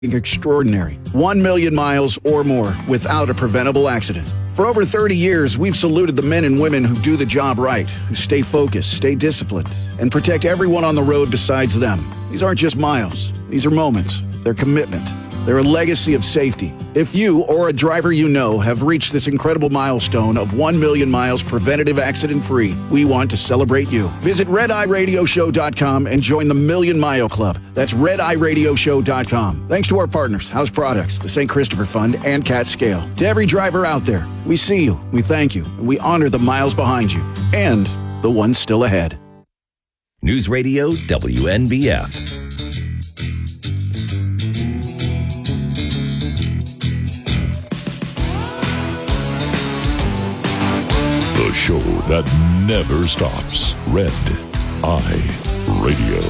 extraordinary. 1 million miles or more without a preventable accident. For over 30 years, we've saluted the men and women who do the job right, who stay focused, stay disciplined, and protect everyone on the road besides them. These aren't just miles. These are moments. They're commitment. They're a legacy of safety. If you or a driver you know have reached this incredible milestone of 1 million miles preventative accident-free, we want to celebrate you. Visit RedEyeRadioShow.com and join the Million Mile Club. That's RedEyeRadioShow.com. Thanks to our partners, House Products, the St. Christopher Fund, and Cat Scale. To every driver out there, we see you, we thank you, and we honor the miles behind you and the ones still ahead. News Radio WNBF. The show that never stops. Red Eye Radio.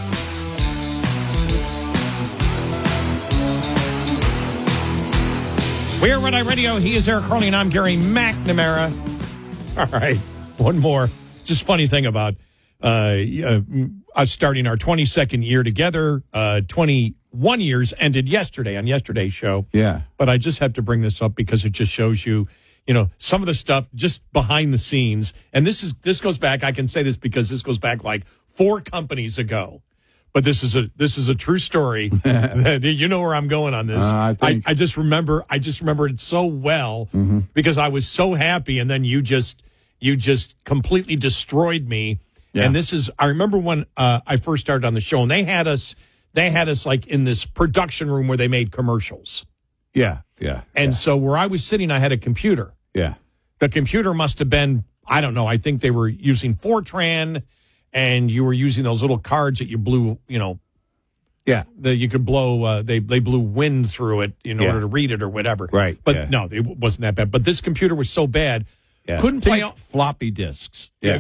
We're Red Eye Radio. He is Eric Crowley, and I'm Gary McNamara. All right, one more. Just funny thing about us starting our 22nd year together. 21 years ended yesterday on yesterday's show. Yeah. But I just have to bring this up because it just shows you, some of the stuff just behind the scenes. And this goes back. I can say this because this goes back like 4 companies ago. But this is a true story. You know where I'm going on this. I just remember it so well because I was so happy, and then you just completely destroyed me. Yeah. And I remember when I first started on the show, and they had us like in this production room where they made commercials. Yeah. And so where I was sitting, I had a computer. Yeah. The computer must have been, I don't know, I think they were using Fortran, and you were using those little cards that you blew, Yeah. You could blow, they blew wind through it in order to read it or whatever. Right. But no, it wasn't that bad. But this computer was so bad, couldn't play floppy disks. Yeah.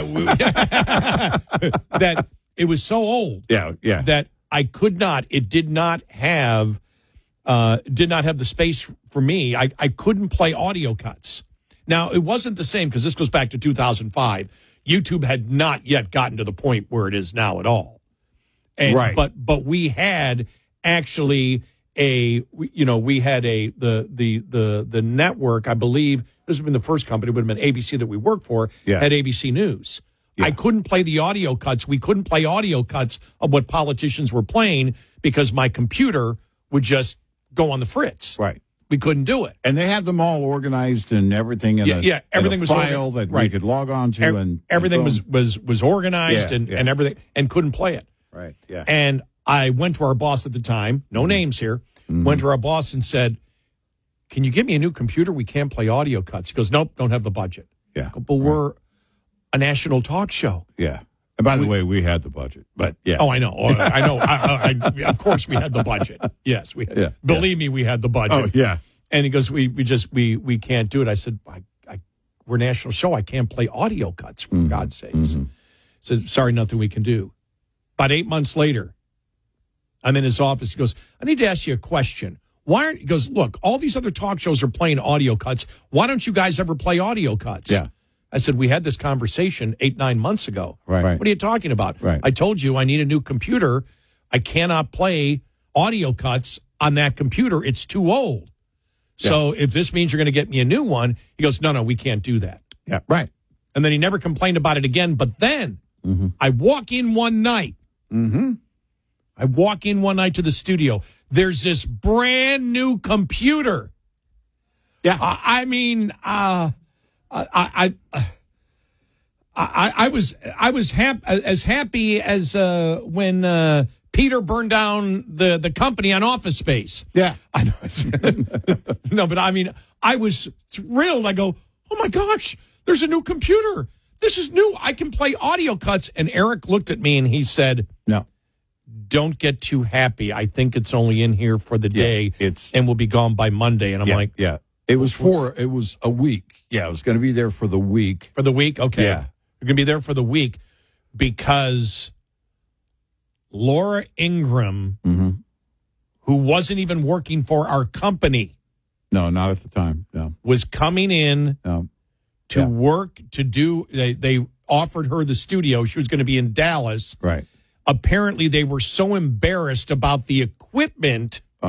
That it was so old. Yeah. That I could not, it did not have the space for me. I couldn't play audio cuts. Now, it wasn't the same because this goes back to 2005. YouTube had not yet gotten to the point where it is now at all. And, right. But we had actually the network, I believe, this would have been the first company, would have been ABC that we worked for, had ABC News. Yeah. I couldn't play the audio cuts. We couldn't play audio cuts of what politicians were playing because my computer would just go on the fritz. Right. We couldn't do it. And they had them all organized and everything in everything in a was file that we could log on to. And everything was organized and everything, and couldn't play it. Right, yeah. And I went to our boss at the time, no names here, went to our boss and said, can you get me a new computer? We can't play audio cuts. He goes, nope, don't have the budget. Yeah. But we're a national talk show. Yeah. And by the way, we had the budget, but yeah. Oh, I know. I know. Of course, we had the budget. Yes, we had. Yeah, believe me, we had the budget. Oh, yeah. And he goes, we can't do it. I said, we're a national show. I can't play audio cuts, for God's sakes. So sorry, nothing we can do. About 8 months later, I'm in his office. He goes, I need to ask you a question. He goes, look, all these other talk shows are playing audio cuts. Why don't you guys ever play audio cuts? Yeah. I said, we had this conversation 8-9 months ago. Right. What are you talking about? Right. I told you I need a new computer. I cannot play audio cuts on that computer. It's too old. Yeah. So if this means you're going to get me a new one, he goes, no, we can't do that. Yeah. Right. And then he never complained about it again. But then I walk in one night. I walk in one night to the studio. There's this brand new computer. Yeah. I was happy as when Peter burned down the company on Office Space. Yeah. I know. No, but I mean, I was thrilled. I go, oh my gosh, there's a new computer. This is new. I can play audio cuts. And Eric looked at me and he said, no, don't get too happy. I think it's only in here for the day and will be gone by Monday. And I'm like, yeah. It was a week. Yeah, it was going to be there for the week. For the week? Okay. Yeah. You're going to be there for the week because Laura Ingraham, who wasn't even working for our company. No, not at the time. No. Was coming in to work to do, they offered her the studio. She was going to be in Dallas. Right. Apparently, they were so embarrassed about the equipment